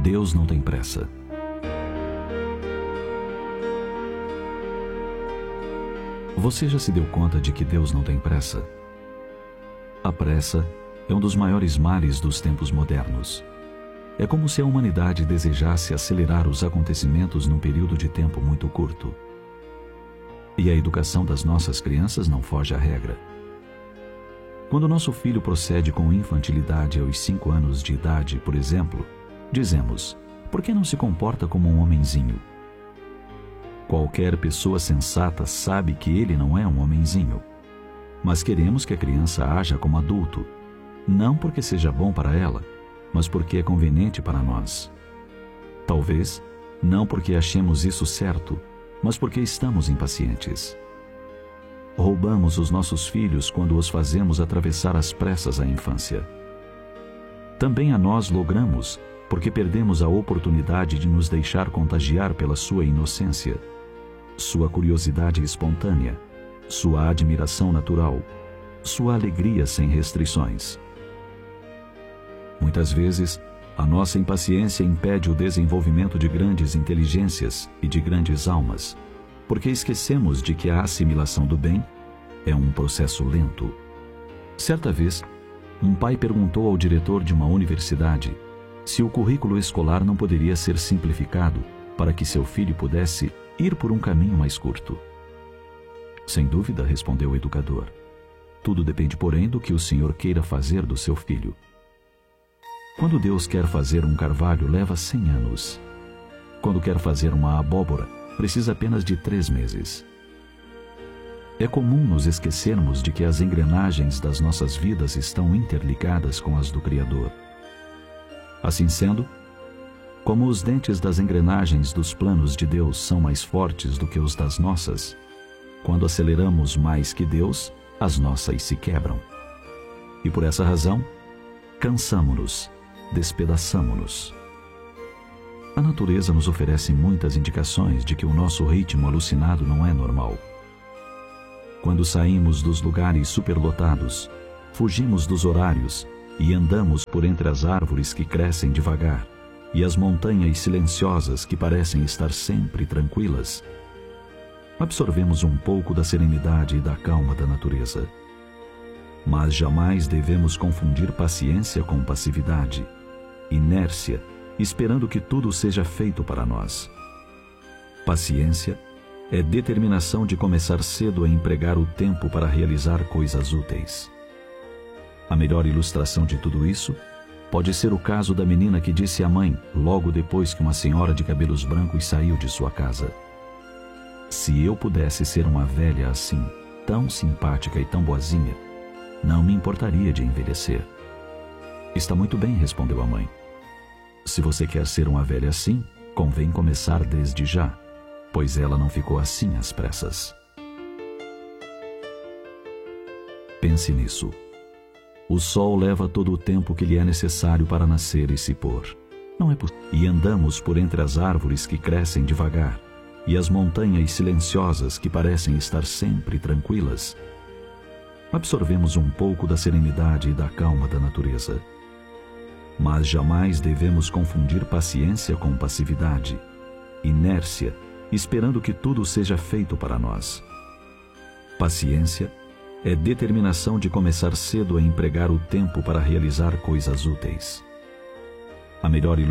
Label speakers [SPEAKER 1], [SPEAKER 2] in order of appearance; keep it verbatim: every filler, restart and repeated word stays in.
[SPEAKER 1] Deus não tem pressa. Você já se deu conta de que Deus não tem pressa? A pressa é um dos maiores males dos tempos modernos. É como se a humanidade desejasse acelerar os acontecimentos num período de tempo muito curto. E a educação das nossas crianças não foge à regra. Quando nosso filho procede com infantilidade aos cinco anos de idade, por exemplo, dizemos: por que não se comporta como um homenzinho? Qualquer pessoa sensata sabe que ele não é um homenzinho. Mas queremos que a criança haja como adulto, não porque seja bom para ela, mas porque é conveniente para nós. Talvez não porque achemos isso certo, mas porque estamos impacientes. Roubamos os nossos filhos quando os fazemos atravessar às pressas a infância. Também a nós logramos porque perdemos a oportunidade de nos deixar contagiar pela sua inocência, sua curiosidade espontânea, sua admiração natural, sua alegria sem restrições. Muitas vezes, a nossa impaciência impede o desenvolvimento de grandes inteligências e de grandes almas, porque esquecemos de que a assimilação do bem é um processo lento. Certa vez, um pai perguntou ao diretor de uma universidade se o currículo escolar não poderia ser simplificado para que seu filho pudesse ir por um caminho mais curto. Sem dúvida, respondeu o educador. Tudo depende, porém, do que o senhor queira fazer do seu filho. Quando Deus quer fazer um carvalho, leva cem anos. Quando quer fazer uma abóbora, precisa apenas de três meses. É comum nos esquecermos de que as engrenagens das nossas vidas estão interligadas com as do Criador. Assim sendo, como os dentes das engrenagens dos planos de Deus são mais fortes do que os das nossas, quando aceleramos mais que Deus, as nossas se quebram. E por essa razão, cansamo-nos, despedaçamo-nos. A natureza nos oferece muitas indicações de que o nosso ritmo alucinado não é normal. Quando saímos dos lugares superlotados, fugimos dos horários e andamos por entre as árvores que crescem devagar e as montanhas silenciosas que parecem estar sempre tranquilas, absorvemos um pouco da serenidade e da calma da natureza. Mas jamais devemos confundir paciência com passividade, inércia, esperando que tudo seja feito para nós. Paciência é determinação de começar cedo a empregar o tempo para realizar coisas úteis. A melhor ilustração de tudo isso pode ser o caso da menina que disse à mãe, logo depois que uma senhora de cabelos brancos saiu de sua casa: se eu pudesse ser uma velha assim, tão simpática e tão boazinha, não me importaria de envelhecer. Está muito bem, respondeu a mãe. Se você quer ser uma velha assim, convém começar desde já, pois ela não ficou assim às pressas. Pense nisso. O sol leva todo o tempo que lhe é necessário para nascer e se pôr. Não é possível. E andamos por entre as árvores que crescem devagar e as montanhas silenciosas que parecem estar sempre tranquilas. Absorvemos um pouco da serenidade e da calma da natureza. Mas jamais devemos confundir paciência com passividade, inércia, esperando que tudo seja feito para nós. Paciência é determinação de começar cedo a empregar o tempo para realizar coisas úteis. A melhor ilustração